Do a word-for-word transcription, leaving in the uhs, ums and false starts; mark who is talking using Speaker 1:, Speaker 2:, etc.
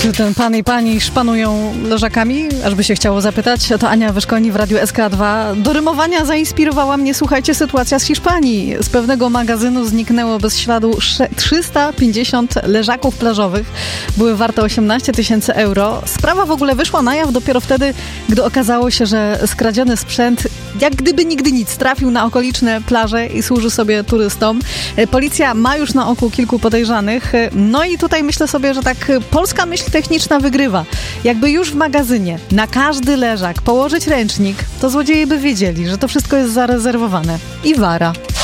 Speaker 1: Czy ten pan i pani szpanują leżakami? Ażby się chciało zapytać. To Ania Wyszkolni w Radiu S K dwa. Do rymowania zainspirowała mnie, słuchajcie, sytuacja z Hiszpanii. Z pewnego magazynu zniknęło bez śladu trzysta pięćdziesiąt leżaków plażowych. Były warte osiemnaście tysięcy euro. Sprawa w ogóle wyszła na jaw dopiero wtedy, gdy okazało się, że skradziony sprzęt jak gdyby nigdy nic trafił na okoliczne plaże i służy sobie turystom. Policja ma już na oku kilku podejrzanych. No i tutaj myślę sobie, że tak polska myśl techniczna wygrywa. Jakby już w magazynie na każdy leżak położyć ręcznik, to złodzieje by wiedzieli, że to wszystko jest zarezerwowane. I wara.